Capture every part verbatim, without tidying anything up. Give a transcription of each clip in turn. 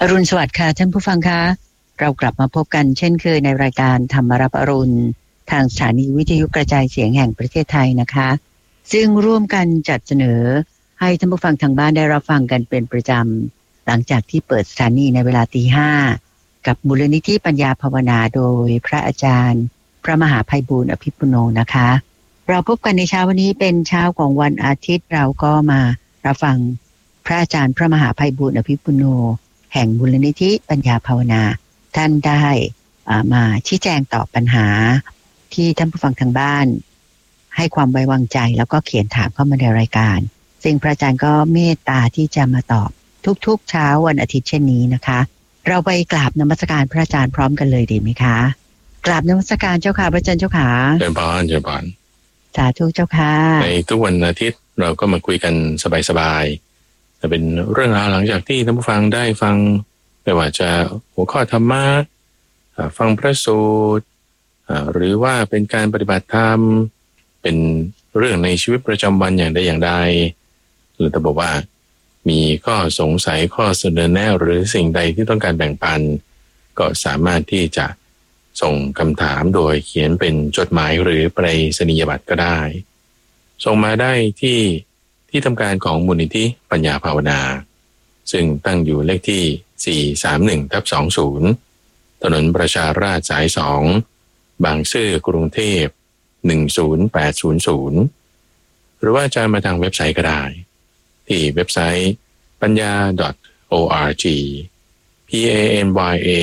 อรุณสวัสดิ์ค่ะท่านผู้ฟังคะเรากลับมาพบกันเช่นเคยในรายการธรรมรับอรุณทางสถานีวิทยุกระจายเสียงแห่งประเทศไทยนะคะซึ่งร่วมกันจัดเสนอให้ท่านผู้ฟังทางบ้านได้รับฟังกันเป็นประจำหลังจากที่เปิดสถานีในเวลาตีห้ากับมูลนิธิปัญญาภาวนาโดยพระอาจารย์พระมหาไพบูลย์อภิปุโนนะคะเราพบกันในเช้าวันนี้เป็นเช้าของวันอาทิตย์เราก็มารับฟังพระอาจารย์พระมหาไพบูลย์อภิปุโนแห่งมูลนิธิปัญญาภาวนาท่านได้มาชี้แจงตอบปัญหาที่ท่านผู้ฟังทางบ้านให้ความไว้วางใจแล้วก็เขียนถามเข้ามาในรายการซึ่งพระอาจารย์ก็เมตตาที่จะมาตอบทุกๆเช้าวันอาทิตย์เช่นนี้นะคะเราไปกราบนมัสการพระอาจารย์พร้อมกันเลยดีไหมคะกราบนมัสการเจ้าค่ะพระอาจารย์เจ้าค่ะเจริญพรเจริญพรสาธุเจ้าค่ะในทุกวันอาทิตย์เราก็มาคุยกันสบายๆจะเป็นเรื่องราวหลังจากที่ท่านผู้ฟังได้ฟังไม่ว่าจะหัวข้อธรรมะฟังพระสูตรหรือว่าเป็นการปฏิบัติธรรมเป็นเรื่องในชีวิตประจำวันอย่างใดอย่างใดหรือถ้าบอกว่ามีข้อสงสัยข้อเสนอแนะหรือสิ่งใดที่ต้องการแบ่งปันก็สามารถที่จะส่งคำถามโดยเขียนเป็นจดหมายหรือไปรษณียบัตรก็ได้ส่งมาได้ที่ที่ทำการของมูลนิธิปัญญาภาวนาซึ่งตั้งอยู่เลขที่สี่สามหนึ่งทับสองศูนย์ถนนประชาราษฎร์สายสองบางซื่อกรุงเทพหนึ่งศูนย์แปดศูนย์ศูนย์หรือว่าจะมาทางเว็บไซต์ก็ได้ที่เว็บไซต์ปัญญา .org p a n y a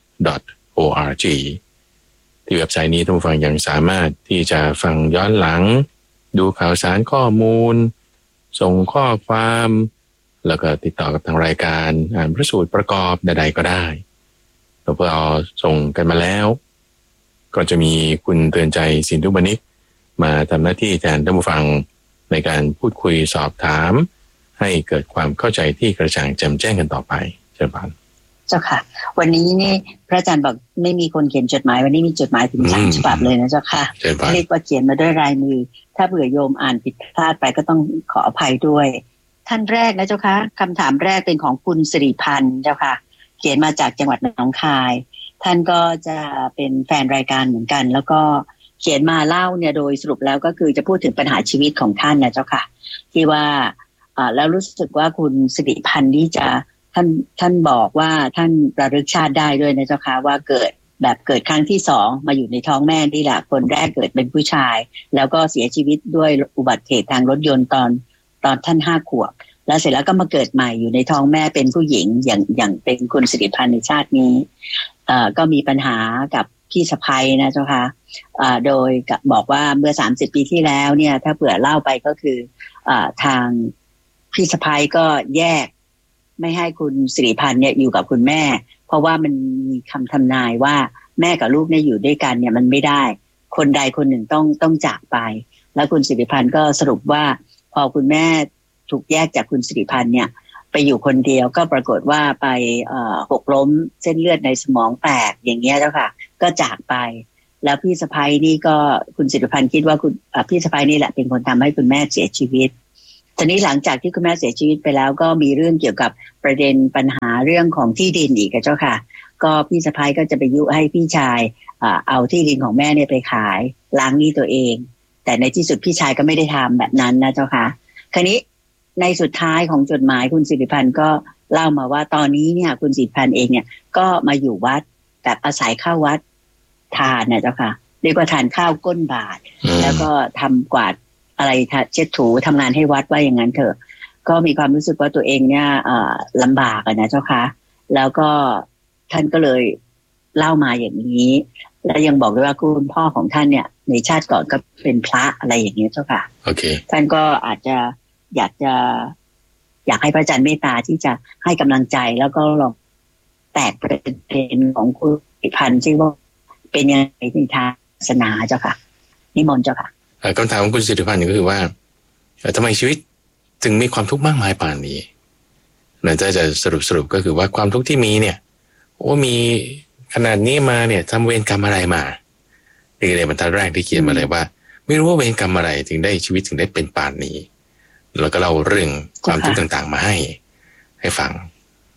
.org ที่เว็บไซต์นี้ท่านผู้ฟังยังสามารถที่จะฟังย้อนหลังดูข่าวสารข้อมูลส่งข้อความแล้วก็ติดต่อกับทางรายการอ่านพระสูตรประกอบใดๆก็ได้เราพอเอาส่งกันมาแล้วก็จะมีคุณเตือนใจสินทุบนิกมาทำหน้าที่แทนท่านผู้ฟังในการพูดคุยสอบถามให้เกิดความเข้าใจที่กระจ่างแจ่มแจ้งกันต่อไปเชิญพันเจ้าค่ะวันนี้นี่พระอาจารย์บอกไม่มีคนเขียนจดหมายวันนี้มีจดหมายถึงสามฉบับเลยนะเจ้าค่ะเรียกว่าเขียนมาด้วยลายมือถ้าเผื่อโยมอ่านผิดพลาดไปก็ต้องขออภัยด้วยท่านแรกนะเจ้าค่ะคำถามแรกเป็นของคุณสิริพันธ์เจ้าค่ะเขียนมาจากจังหวัดหนองคายท่านก็จะเป็นแฟนรายการเหมือนกันแล้วก็เขียนมาเล่าเนี่ยโดยสรุปแล้วก็คือจะพูดถึงปัญหาชีวิตของท่านนะเจ้าค่ะที่ว่าอ่าแล้วรู้สึกว่าคุณสิริพันธ์นี่จะท่านท่านบอกว่าท่านระลึกชาติได้ด้วยนะเจ้าค่ะว่าเกิดแบบเกิดครั้งที่สองมาอยู่ในท้องแม่นี่แหละคนแรกเกิดเป็นผู้ชายแล้วก็เสียชีวิตด้วยอุบัติเหตุทางรถยนต์ตอนตอนท่านห้าขวบแล้วเสร็จแล้วก็มาเกิดใหม่อยู่ในท้องแม่เป็นผู้หญิงอย่างอย่างเป็นคุณสิริพันธ์ในชาตินี้เอ่อก็มีปัญหากับพี่สะใภ้นะเจ้าค่ะเอ่อโดยบอกว่าเมื่อสามสิบปีที่แล้วเนี่ยถ้าเผื่อเล่าไปก็คือเอ่อทางพี่สะใภ้ก็แยกไม่ให้คุณสิริพันธ์เนี่ยอยู่กับคุณแม่เพราะว่ามันมีคำทำนายว่าแม่กับลูกเนี่ยอยู่ด้วยกันเนี่ยมันไม่ได้คนใดคนหนึ่งต้องต้องจากไปแล้วคุณสิริพันธ์ก็สรุปว่าพอคุณแม่ถูกแยกจากคุณสิริพันธ์เนี่ยไปอยู่คนเดียวก็ปรากฏว่าไปเอ่อหกล้มเส้นเลือดในสมองแตกอย่างเงี้ยแล้วค่ะก็จากไปแล้วพี่สะใภ้นี่ก็คุณสิริพันธ์คิดว่าคุณพี่สะใภ้นี่แหละเป็นคนทำให้คุณแม่เสียชีวิตทีนี้หลังจากที่คุณแม่เสียชีวิตไปแล้วก็มีเรื่องเกี่ยวกับประเด็นปัญหาเรื่องของที่ดินอีกเจ้าค่ะก็พี่สะใภ้ก็จะไปยุให้พี่ชายเอาที่ดินของแม่เนี่ยไปขายล้างหนี้ตัวเองแต่ในที่สุดพี่ชายก็ไม่ได้ทำแบบนั้นนะเจ้าค่ะคราวนี้ในสุดท้ายของจดหมายคุณสิริพันธ์ก็เล่ามาว่าตอนนี้เนี่ยคุณสิริพันธ์เองเนี่ยก็มาอยู่วัดแบบอาศัยเข้าวัดทานเนี่ยเจ้าค่ะเรียกว่าทานข้าวก้นบาตรแล้วก็ทำกวาดอะไรเช็ดถูทำงานให้วัดว่าอย่างนั้นเถอะก็มีความรู้สึกว่าตัวเองเนี่ยลำบากนะเจ้าค่ะแล้วก็ท่านก็เลยเล่ามาอย่างนี้แล้วยังบอกด้วยว่าคุณพ่อของท่านเนี่ยในชาติก่อนก็เป็นพระอะไรอย่างนี้เจ้าค่ะโอเคท่านก็อาจจะอยากจะอยากให้พระอาจารย์เมตตาที่จะให้กำลังใจแล้วก็ลองแตกประเด็นของคุณสิริพันธ์ที่ว่าเป็นยังไงในทางศาสนาเจ้าค่ะนิมนต์เจ้าค่ะคำถามของคุณสิริพันธ์ก็คือว่าทำไมชีวิตจึงมีความทุกข์มากมายป่านนี้นั่นจะจะสรุปสรุปก็คือว่าความทุกข์ที่มีเนี่ยโอ้มีขนาดนี้มาเนี่ยทำเวรกรรมอะไรมานี่เลยบรรทัดแรกที่เขียนมาเลยว่าไม่รู้ว่าเวรกรรมอะไรถึงได้ชีวิตถึงได้เป็นป่านนี้แล้วก็เล่าเรื่องความทุกข์ต่างๆมาให้ให้ฟัง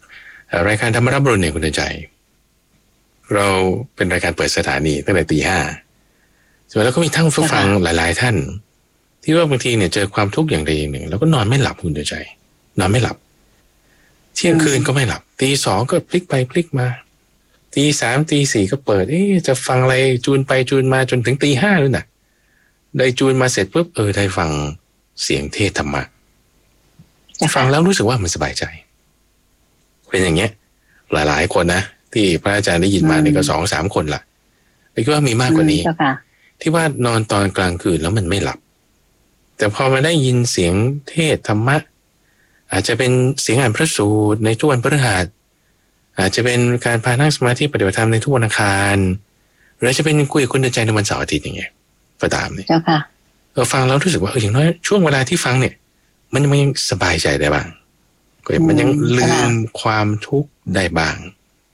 รายการธรรมรับรู้เนี่ยคุณใจเราเป็นรายการเปิดสถานีตั้งแต่ตีห้าส่วนแล้วก็มีท่านผู้ฟังหลายๆท่านที่ว่าบางทีเนี่ยเจอความทุกข์อย่างใดอย่างหนึ่งแล้วก็นอนไม่หลับคุณใจนอนไม่หลับเที่ยงคืนก็ไม่หลับตีสองก็พลิกไปพลิกมาตีสามตีสี่ก็เปิดเอ๊ะจะฟังอะไรจูนไปจูนมาจนถึงตีห้าเลยนะได้จูนมาเสร็จปุ๊บเออได้ฟังเสียงเทศธรรมะฟังแล้วรู้สึกว่ามันสบายใจเป็นอย่างเงี้ยหลายๆคนนะที่พระอาจารย์ได้ยินมาเนี่ยก็สองสามคนละแต่ก็ว่ามีมากกว่านี้ที่ว่านอนตอนกลางคืนแล้วมันไม่หลับแต่พอมาได้ยินเสียงเทศธรรมะอาจจะเป็นเสียงอ่านพระสูตรในทุกวันพฤหัสอาจจะเป็นการพานั่งสมาธิปฏิบัติธรรมในทุกวันอังคารหรือจะเป็นคุยกับคุณใจในวันเสาร์อาทิตย์อย่างเงี้ยก็ตามเนี่ยเราฟังแล้วรู้สึกว่าเอออย่างน้อยช่วงเวลาที่ฟังเนี่ยมันมันยังสบายใจได้บ้างมันยังลืมความทุกข์ได้บ้าง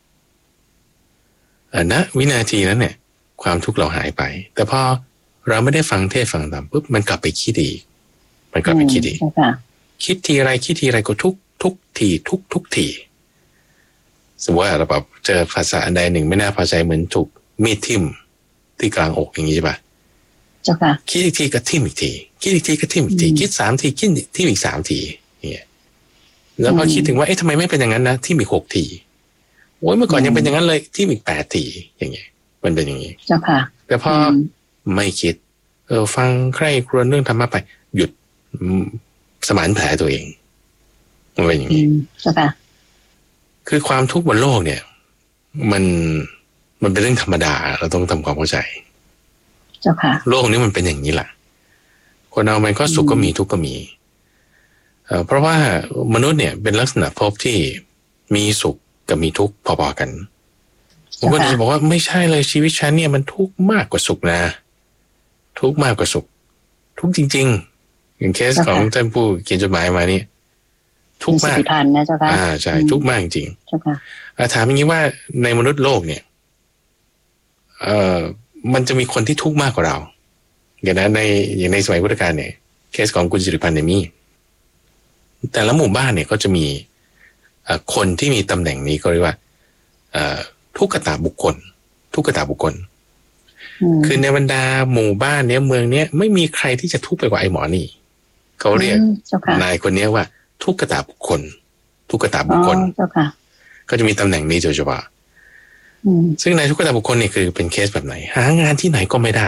ณวินาทีนั้นเนี่ยความทุกข์เราหายไปแต่พอเราไม่ได้ฟังเทศฟังธรรมปุ๊บมันกลับไปคิดอีกมันกลับไปคิดอีกคิดทีไรคิดทีไรก็ทุกทุกทีทุกทุกทีสมมติว่าเราแบบเจอภาษาอันใดหนึ่งไม่น่าพอใจเหมือนถูกมีดทิ่มที่กลางอกอย่างนี้ใช่ปะเจ้าค่ะคิดอีกทีก็ทิ่มอีกทีคิดอีกทีก็ทิ่มอีกทีคิดสามทีคิดทิ่มอีกสามทีเนี่ยแล้วพอคิดถึงว่าเอ๊ะทำไมไม่เป็นอย่างนั้นนะทิ่มอีกหกทีโอ้ยเมื่อก่อนยังเป็นอย่างนั้นเลยทิ่มอีกแปดทีอย่างเงี้ยมันเป็นอย่างนี้เจ้าค่ะแต่พอไม่คิดเออฟังใคร่ครวญเรื่องธรรมะไปหยุดสมานแผลตัวเองมันเป็นอย่างนี้เจ้าค่ะคือความทุกข์บนโลกเนี่ยมันมันเป็นเรื่องธรรมดาเราต้องทำความเข้าใจเจ้าค่ะโลกนี้มันเป็นอย่างนี้แหละคนเรามันก็สุขก็มีทุกข์ก็มีเอ่อเพราะว่ามนุษย์เนี่ยเป็นลักษณะภพที่มีสุขกับมีทุกข์พอๆกันบางคนจะบอกว่าไม่ใช่เลยชีวิตฉันเนี่ยมันทุกข์มากกว่าสุขนะทุกข์มากกว่าสุขทุกข์จริงๆอย่างเคสของท่านผู้เขียนจดหมายมานี่ทุกข์มากนะเจ้าค่ะอ่าใช่ทุกข์มากจริงเจ้าค่ะถามอย่างนี้ว่าในมนุษย์โลกเนี่ยเอ่อมันจะมีคนที่ทุกข์มากกว่าเราอย่างนั้นในอย่างในสมัยพุทธกาลเนี่ยเคสของคุณสิริพันธ์เนี่ยมีแต่ละหมู่บ้านเนี่ยก็จะมีคนที่มีตำแหน่งนี้ก็เรียกว่าทุกขตาบุคคลทุกขตาบุคคลคือในบรรดาหมู่บ้านเนี้ยเมืองเนี้ยไม่มีใครที่จะทุกข์ไปกว่าไอ้หมอนี่เขาเรียกนายคนนี้ว่าทุกขตาบุคคลทุกขตาบุคคลก็จะมีตำแหน่งนี้โดยเฉพาะซึ่งในทุกขตาบุคคลเนี่ยคือเป็นเคสแบบไหนหางานที่ไหนก็ไม่ได้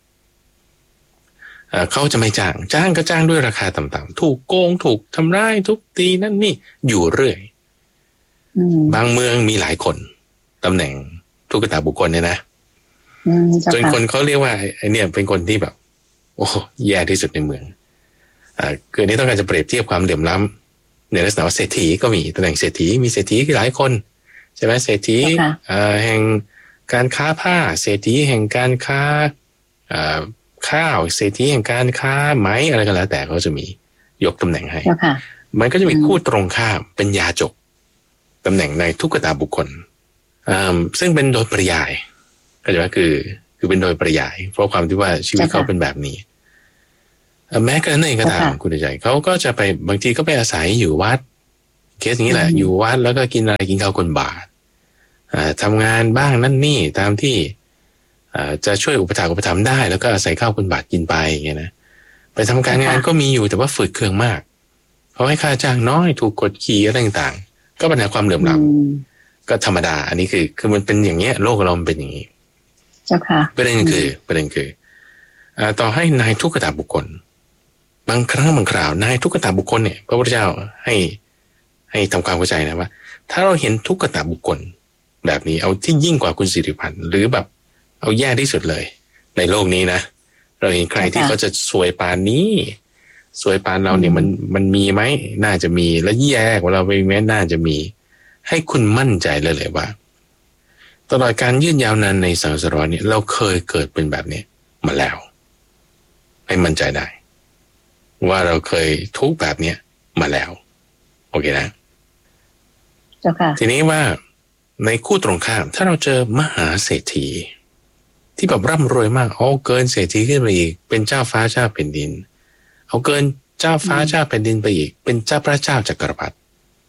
เขาจะไม่จ้างจ้างก็จ้างด้วยราคาต่ำๆถูกโกงถูกทำร้ายทุบตีนั่นนี่อยู่เรื่อยบางเมืองมีหลายคนตำแหน่งทุกขตาบุคคลเนี่ยนะจนคนเขาเรียกว่าไอ้เนี่ยเป็นคนที่แบบโอ้แย่ที่สุดในเมืองอ่าคือนี้ต้องการจะเปรียบเทียบความเหลื่อมล้ำในลักษณะว่าเศรษฐีก็มีตำแหน่งเศรษฐีมีเศรษฐีหลายคนใช่ไหมเศรษฐีอ่าแห่งการค้าผ้าเศรษฐีแห่งการค้าอ่าข้าวเศรษฐีแห่งการค้าไหมอะไรก็แล้วแต่เขาจะมียกตำแหน่งให้มันก็จะมีคู่ตรงข้ามเป็นยาจกตำแหน่งในทุกขตาบุคคลซึ่งเป็นโดยปริยายก็จะว่าคือคือเป็นโดยปริยายเพราะความที่ว่าชีวิตเขาเป็นแบบนี้แม้กระนั้นเองก็ตามคุณใจเขาก็จะไปบางทีก็ไปอาศัยอยู่วัดเคสนี้แหละอยู่วัดแล้วก็กินอะไรกินข้าวคนบาททำงานบ้างนั่นนี่ตามที่จะช่วยอุปถัมภ์อุปถัมภ์ได้แล้วก็อาศัยข้าวคนบาทกินไปอย่างเงี้ยนะไปทำการงานก็มีอยู่แต่ว่าฝืดเคืองมากเพราะให้ค่าจ้างน้อยถูกกดขี่อะไรต่างๆก็ปัญหาความเหลื่อมล้ำก็ธรรมดาอันนี้คือคือมันเป็นอย่างเงี้ยโลกเรามันเป็นอย่างนี้เจ้าค่ะประเด็นคือประเด็นคือต่อให้นายทุกขตาบุคคลบางครั้งบางคราวนายทุกขตาบุคคลเนี่ยพระพุทธเจ้าให้ให้ทำความเข้าใจนะว่าถ้าเราเห็นทุกขตาบุคคลแบบนี้เอาที่ยิ่งกว่าคุณสิริพันธ์หรือแบบเอาแย่ที่สุดเลยในโลกนี้นะเราเห็นใครที่เขาจะสวยปานนี้สวยปานเราเนี่ยมันมันมีไหมน่าจะมีและแย่กว่าเราไปแม้น่าจะมีให้คุณมั่นใจเลยเลยว่าตลอดการยืดยาวนานในสังสารวัฏเนี่ยเราเคยเกิดเป็นแบบนี้มาแล้วให้มั่นใจได้ว่าเราเคยทุกแบบเนี้ยมาแล้วโอเคนะเจ้าค่ะทีนี้ว่าในคู่ตรงข้ามถ้าเราเจอมหาเศรษฐีที่แบบร่ำรวยมากเอาเกินเศรษฐีขึ้นไปอีกเป็นเจ้าฟ้าเจ้าแผ่นดินเอาเกินเจ้าฟ้าเจ้าแผ่นดินไปอีกเป็นเจ้าพระเจ้าจักรพรรดิ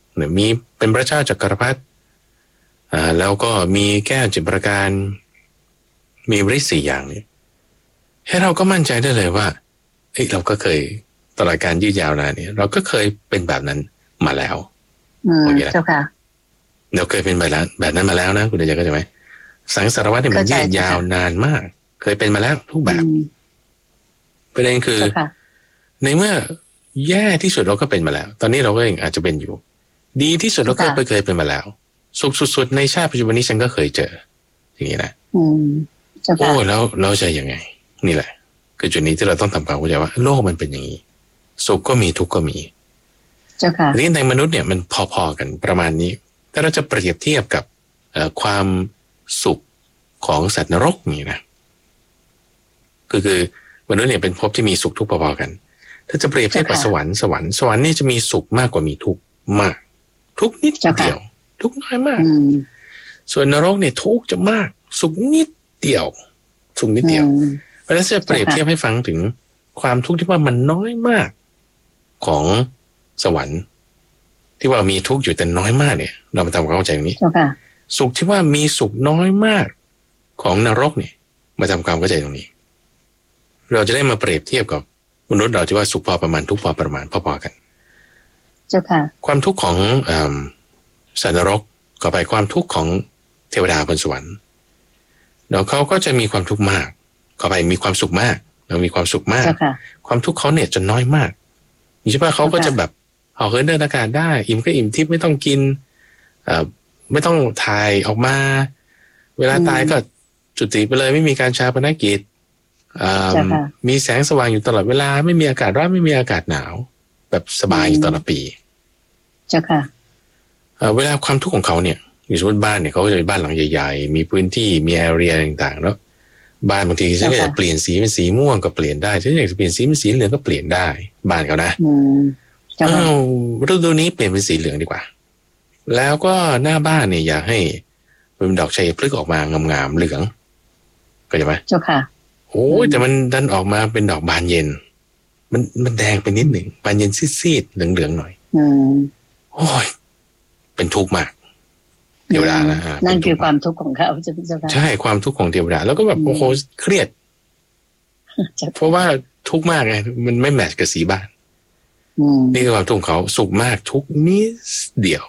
เนี่ยมีเป็นพระเจ้าจักรพรรดิอ่าแล้วก็มีแก้วจิตประการมีฤทธิ์สี่อย่างนี้ให้เราก็มั่นใจได้เลยว่าเฮ้ยเราก็เคยตลอดการยืดยาวนานเนี่ยเราก็เคยเป็นแบบนั้นมาแล้วอืมเจ้าค่ะเราเคยเป็นแบบนั้นแบบนั้นมาแล้วนะคุณเดียเข้าใจไหมสังสารวัฏเนี่ยมันยืดยาวนานมากเคยเป็นมาแล้วทุกแบบประเด็นคือในเมื่อแย่ที่สุดเราก็เป็นมาแล้วตอนนี้เราก็เองอาจจะเป็นอยู่ดีที่สุดเราก็เคยเป็นมาแล้วสุขสุดๆในชาติปัจจุบันนี้ฉันก็เคยเจออย่างนี้นะโอ้แล้วเราจะยังไงนี่แหละคือจุดนี้ที่เราต้องทำความเข้าใจว่าโลกมันเป็นอย่างนี้สุขก็มีทุกข์ก็มีเจ้าค่ะทีนี้ในมนุษย์เนี่ยมันพอๆกันประมาณนี้ถ้าเราจะเปรียบเทียบกับความสุขของสัตว์นรกนี่นะคือคือมนุษย์เนี่ยเป็นภพที่มีสุขทุกข์พอๆกันถ้าจะเปรียบเทียบกับสวรรค์สวรรค์สวรรค์นี่จะมีสุขมากกว่ามีทุกข์มากทุกนิดเดียวทุกน้อยมากส่วนนรกเนี่ยทุกจะมากสุขนิดเดียวสุขนิดเดียวเพราะฉะนั้นจะเปรียบเทียบให้ฟังถึงความทุกข์ที่ว่ามันน้อยมากของสวรรค์ที่ว่ามีทุกข์อยู่แต่น้อยมากเนี่ยเรามาทำความเข้าใจตรงนี้สุขที่ว่ามีสุขน้อยมากของนรกเนี่ยมาทำความเข้าใจตรงนี้เราจะได้มาเปรียบเทียบกับมนุษย์เราที่ว่าสุขพอประมาณทุกข์พอประมาณพอๆกันเจ้าค่ะความทุกข์ของสัตว์นรกก็ไปความทุกข์ของเทวดาบนสวรรค์แล้วเขาก็จะมีความทุกข์มากก็ไปมีความสุขมากเรามีความสุขมากความทุกข์เขาเนี่ยจะน้อยมากนี่ใช่ป่ะเขาก็จะแบบเอาเหินเดินอากาศได้อิ่มก็อิ่มทิพย์ไม่ต้องกินไม่ต้องถ่ายออกมาเวลาตายก็จุติไปเลยไม่มีการชาปนกิจมีแสงสว่างอยู่ตลอดเวลาไม่มีอากาศร้อนไม่มีอากาศหนาวแบบสบายอยู่ตลอดปีเจ้าค่ะเวลาความทุกข์ของเขาเนี่ยอยู่สมมติบ้านเนี่ยเขาจะเป็นบ้านหลังใหญ่ๆมีพื้นที่มีแอเรียต่างๆแล้วบ้านบางทีฉันอยากจะเปลี่ยนสีเป็นสีม่วงก็เปลี่ยนได้ฉันอยากจะเปลี่ยนสีเป็นสีเหลืองก็เปลี่ยนได้บ้านเขานะอ้าวฤดูนี้เปลี่ยนเป็นสีเหลืองดีกว่าแล้วก็หน้าบ้านเนี่ยอยากให้เป็นดอกชัยพฤกษ์ออกมางามๆเหลืองเข้าใจไหมเจ้าค่ะโอ้ยแต่มันดันออกมาเป็นดอกบานเย็นมันมันแดงไปนิดหนึ่งบานเย็นซีดๆเหลืองๆหน่อยโอ้ยเป็นทุกข์มากเทวดานะฮะนั่นคือความทุกข์ของเขาใช่ความทุกข์ของเทวดาแล้วก็แบบโอ้โหเครียดเพราะว่าทุกข์มากไงมันไม่แมทช์กับสีบ้านนี่คือความทุกข์ของเขาสุขมากทุกนิดเดียว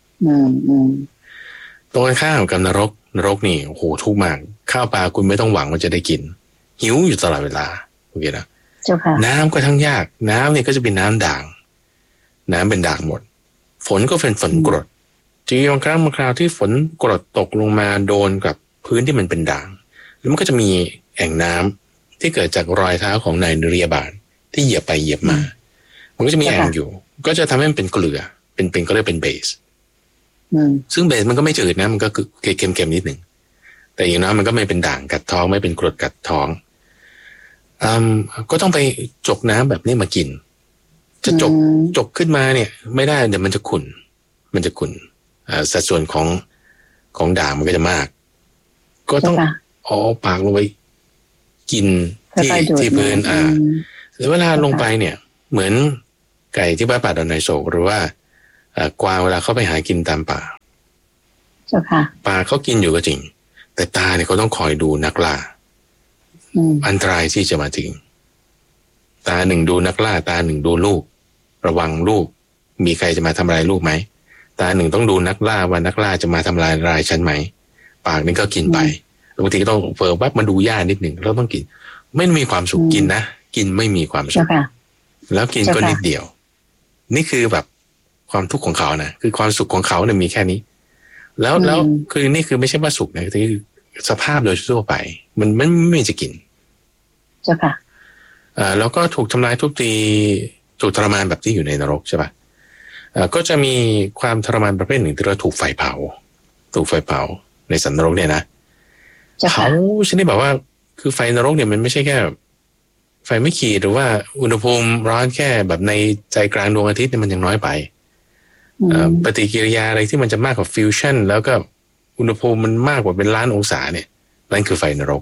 ตรงกันข้ามกับนรกนรกนี่โอ้โหทุกข์มากข้าวปลาคุณไม่ต้องหวังว่าจะได้กินหิวอยู่ตลอดเวลาโอเคนะน้ำก็ทั้งยากน้ำเนี่ยก็จะเป็นน้ำด่างน้ำเป็นด่างหมดฝนก็เป็นฝนกรดจีบางครั้งบางคราวที่ฝนกรดตกลงมาโดนกับพื้นที่มันเป็นด่างแล้วมันก็จะมีแอ่งน้ำที่เกิดจากรอยเท้าของนายนริยบาลที่เหยียบไปเหยียบมามันก็จะมีแอ่งอยู่ก็จะทำให้มันเป็นเกลือเป็นเป็นก็เรียกเป็นเบสซึ่งเบสมันก็ไม่จืดนะมันก็คือเค็มๆนิดหนึ่งแต่อย่างน้อยมันก็ไม่เป็นด่างกัดท้องไม่เป็นกรดกัดท้องอืมก็ต้องไปจกน้ำแบบนี้มากินจะจกจกขึ้นมาเนี่ยไม่ได้เดี๋ยวมันจะขุ่นมันจะขุ่นสัดส่วนของของด่างมันก็จะมากก็ต้องเอาปากลงไปกินที่ที่พื้นอ่าแล้วเวลาลงไปเนี่ยเหมือนไก่ที่บ้านป่าดอนไนโศกหรือว่ากวางเวลาเขาไปหากินตามป่าปลาเขากินอยู่ก็จริงแต่ตาเนี่ยเขาต้องคอยดูนักล่าอันตรายที่จะมาถึงตาหนึ่งดูนักล่าตาหนึ่งดูลูกระวังลูกมีใครจะมาทำลายลูกไหมตาหนึ่งต้องดูนักล่าว่านักล่าจะมาทำลายรายฉันไหมปากนี่ก็กินไปบางทีก็ต้องเฟิร์มว่ามาดูย่านิดหนึ่งเราต้องกินไม่มีความสุขกินนะกินไม่มีความสุขแล้วกินก็นิดเดียวนี่คือแบบความทุกข์ของเขานะคือความสุขของเขาเนี่ยมีแค่นี้แล้วแล้วคือนี่คือไม่ใช่ว่าสุขนะคือสภาพโดยทั่วไปมันไม่ไม่จะกินเจ้าค่ะอ่าแล้วก็ถูกทำลายทุบตีถูกทรมานแบบที่อยู่ในนรกใช่ป่ะอ่าก็จะมีความทรมานประเภทหนึ่งที่เราถูกไฟเผาถูกไฟเผาในสันนรกเนี่ยนะเผาชนิดแบบว่าคือไฟนรกเนี่ยมันไม่ใช่แค่ไฟไม่ขีดหรือว่าอุณหภูมิร้อนแค่แบบในใจกลางดวงอาทิตย์เนี่ยมันยังน้อยไปปฏิกิริยาอะไรที่มันจะมากกว่าฟิวชั่นแล้วก็อุณหภูมิมันมากกว่าเป็นล้านองศาเนี่ยนั่นคือไฟนรก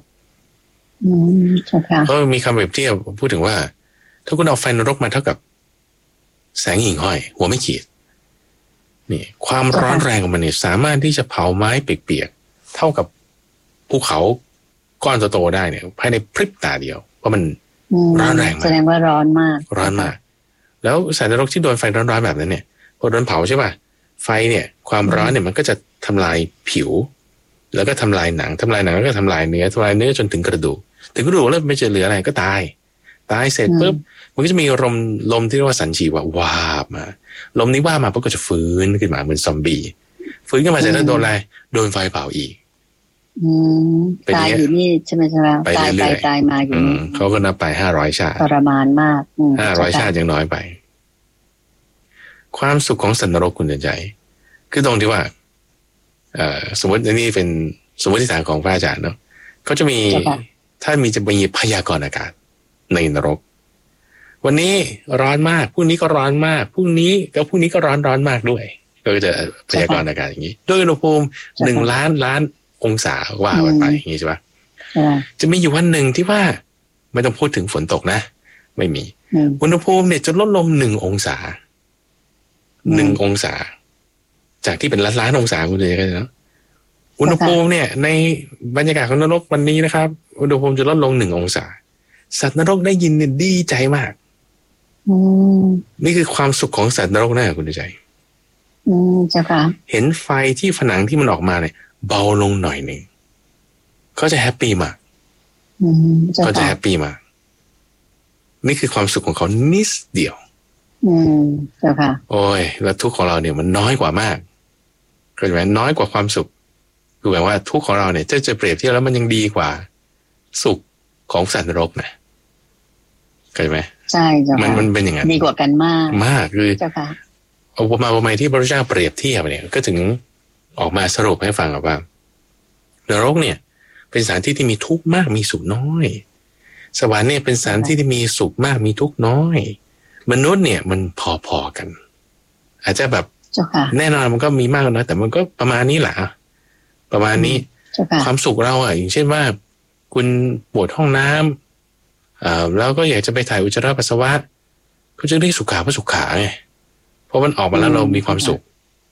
ก็มีคำเปรียบเทียบพูดถึงว่าถ้าคุณเอาไฟนรกมาเท่ากับแสงหิ่งห้อยหัวไม่ขีดนี่ความร้อนแรงของมันเนี่ยสามารถที่จะเผาไม้เปียกๆเท่ากับภูเขาก้อนโตๆได้เนี่ยภายในพริบตาเดียวเพราะมันร้อนแรงมากแสดงว่าร้อนมากร้อนมากแล้วสัตว์นรกที่โดนไฟร้อนๆแบบนั้นเนี่ยพอโดนเผาใช่ป่ะไฟเนี่ยความร้อนเนี่ยมันก็จะทำลายผิวแล้วก็ทำลายหนังทำลายหนังแล้วก็ทำลายเนื้อทำลายเนื้อจนถึงกระดูกถึงกระดูกแล้วไม่จะเหลืออะไรก็ตายตายเสร็จปุ๊บมันก็จะมีลมลมที่เรียกว่าสัญชีวะวาบมาลมนี้ว่ามาปุ๊บก็จะฟื้นขึ้นมาเหมือนซอมบี้ฟื้นขึ้นมาเสร็จแล้วโดนอะไรโดนไฟเผาอีกตายอยู่นี่ใช่ไหมใช่ไหมตายไปตายมาอยู่นี่เขาก็นับไปห้าร้อยชาติทรมานมากห้าร้อยชาติยังน้อยไปความสุขของสัตว์นรกคุณใจคือตรงที่ว่าสมมติอันนี้เป็นสมมติฐานของพระอาจารย์เนาะเขาจะมีถ้ามีจะมีพยากรณ์อากาศในนรกวันนี้ร้อนมากพรุ่งนี้ก็ร้อนมากพรุ่งนี้ก็พรุ่งนี้ก็ร้อนร้อนมากด้วยก็จะพยากรณ์อากาศอย่างนี้ด้วยอุณหภูมิหนึ่งล้านล้านองศาว่ากันไปอย่างนี้ใช่ปะจะมีอยู่วันหนึ่งที่ว่าไม่ต้องพูดถึงฝนตกนะไม่มีอุณหภูมิเนี่ยจะลดลงหนึ่งองศาหนึ่งองศาจากที่เป็นล้านล้านองศาคุณเลยกันเนาะอุณหภูมิเนี่ยในบรรยากาศของนรกวันนี้นะครับอุณหภูมิจะลดลงหนึ่งองศาสัตว์นรกได้ยินเนี่ยดีใจมากนี่คือความสุขของสัตว์นรกนะคุณใจอืมเจ้าค่ะเห็นไฟที่ผนังที่มันออกมาเนี่ยเบาลงหน่อยหนึ่งเขาจะแฮปปี้มากเขาจะแฮปปี้มากนี่คือความสุขของเขานิดเดียวอืมเจ้าค่ะโอ้ยแล้วทุกข์ของเราเนี่ยมันน้อยกว่ามากเข้าใจไหมน้อยกว่าความสุขคือแบบว่าทุกข์ของเราเนี่ยจะจะเปรียบเทียบแล้วมันยังดีกว่าสุขของสัตว์นรกนะเข้าใจไหมใช่เจ้าค่ะมันมันเป็นอย่างนั้นดีกว่ากันมากมากคือเจ้าค่ะอุปมาอุปไมยที่พระพุทธเจ้าเปรียบเทียบเนี่ยก็ถึงออกมาสรุปให้ฟังว่านรกเนี่ยเป็นสถานที่ที่มีทุกข์มากมีสุขน้อยสวรรค์เนี่ยเป็นสถานที่ที่มีสุขมากมีทุกข์น้อยมนุษย์เนี่ยมันพอๆกันอาจจะแบบแน่นอนมันก็มีมากน้อยแต่มันก็ประมาณนี้แหละประมาณนี้ความสุขเราอ่ะอย่างเช่นว่าคุณปวดห้องน้ำอ่าแล้วก็อยากจะไปถ่ายอุจจาระปัสสาวะก็จะได้สุขาเพราะสุขาไงเพราะมันออกมาแล้วเรามีความสุข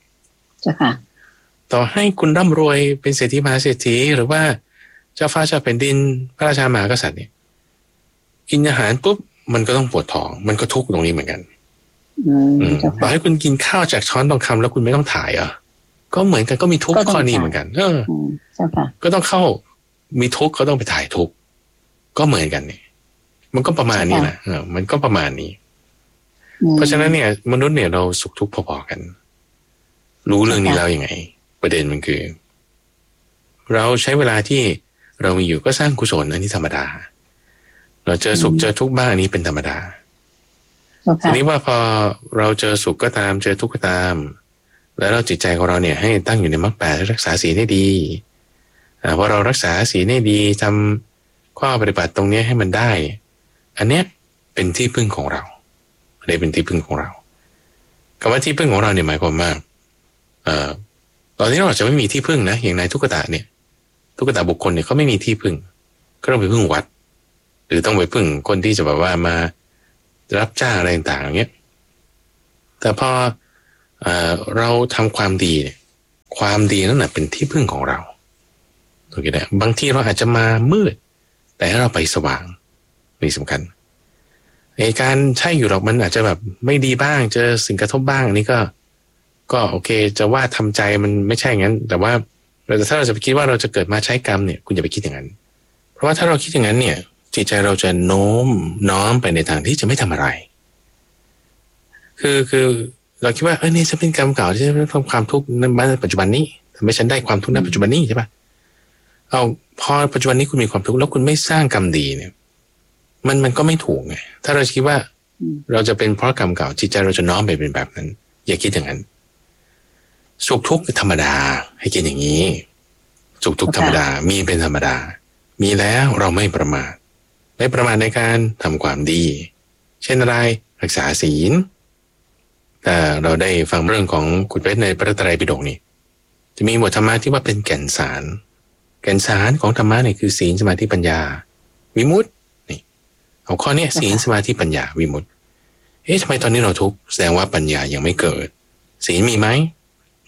ต่อให้คุณร่ำรวยเป็นเศรษฐีมหาเศรษฐีหรือว่าเจ้าฟ้าเจ้าแผ่นดินพระราชามหากษัตริย์เนี่ยกินอาหารปุ๊บมันก็ต้องปวดท้องมันก็ทุกข์ตรงนี้เหมือนกันบอกให้คุณกินข้าวจากช้อนทองคำแล้วคุณไม่ต้องถ่ายอ่ะก็เหมือนกันก็มีทุกข์ข้อนี้เหมือนกันเออก็ต้องเข้ามีทุกข์ก็ต้องไปถ่ายทุกข์ก็เหมือนกันนี่มันก็ประมาณนี้แหละเออมันก็ประมาณนี้เพราะฉะนั้นเนี่ยมนุษย์เนี่ยเราสุขทุกข์พอๆกันรู้เรื่องนี้แล้วยังไงประเด็นมันคือเราใช้เวลาที่เรามีอยู่ก็สร้างกุศลอันนี้ธรรมดาเราเจอสุขเจอทุกข์บ้างอันนี้เป็นธรรมดาทีนี้ว่าพอเราเจอสุขก็ตามเจอทุกข์ก็ตามแล้วเราจิตใจของเราเนี่ยให้ตั้งอยู่ในมรรคแปดรักษาศีลให้ดีอ่าพอเรารักษาศีลให้ดีทำข้อปฏิบัติตรงนี้ให้มันได้อันเนี้ยเป็นที่พึ่งของเราอันนี้เป็นที่พึ่งของเราคำว่าที่พึ่งของเราเนี่ยหมายความว่าเอ่อตอนนี้เราจะไม่มีที่พึ่งนะอย่างในทุกขตาเนี่ยทุกขตาบุคคลเนี่ยเขาไม่มีที่พึ่งก็ต้องไปพึ่งวัดหรือต้องไปพึ่งคนที่จะแบบว่ามารับจ้างอะไรต่างๆอย่างเงี้ยแต่พอเอ่อเราทำความดีเนี่ยความดีนั่นแหละเป็นที่พึ่งของเราโอเคนะบางทีเราอาจจะมามืดแต่เราไปสว่างนี่สำคัญในการใช่อยู่หรอกมันอาจจะแบบไม่ดีบ้างเจอสิ่งกระทบบ้างอันนี้ก็ก็โอเคจะว่าทำใจมันไม่ใช่งั้นแต่ว่าแต่ถ้าเราจะไปคิดว่าเราจะเกิดมาใช้กรรมเนี่ยคุณอย่าไปคิดอย่างนั้นเพราะว่าถ้าเราคิดอย่างนั้นเนี่ยจิตใจเราจะโน้มน้อมไปในทางที่จะไม่ทำอะไรคือคือเราคิดว่าเออนี่จะเป็นกรรมเก่าที่จะทำความทุกข์ในปัจจุบันนี้ทำให้ฉันได้ความทุกข์ในปัจจุบันนี้ใช่ปะเอาพอปัจจุบันนี้คุณมีความทุกข์แล้วคุณไม่สร้างกรรมดีเนี่ยมันมันก็ไม่ถูกไงถ้าเราคิดว่าเราจะเป็นเพราะกรรมเก่าจิตใจเราจะน้อมไปเป็นแบบนั้นอย่าคิดอย่างนั้นสุขทุกข์ธรรมดาให้คิดอย่างนี้สุขทุกข์ธรรมดามีเป็นธรรมดามีแล้วเราไม่ประมาทไม่ประมาทในการทำความดีเช่นอะไรรักษาศีลแต่เราได้ฟังเรื่องของคุณเพชรในพระไตรปิฎกนี่จะมีบทธรรมะที่ว่าเป็นแก่นสารแก่นสารของธรรมะนี่คือศีลสมาธิปัญญาวิมุตตินี่เอาข้อนี้ศีลสมาธิปัญญาวิมุตติเอ๊ะทำไมตอนนี้เราทุกข์แสดงว่าปัญญายังไม่เกิดศีลมีไหม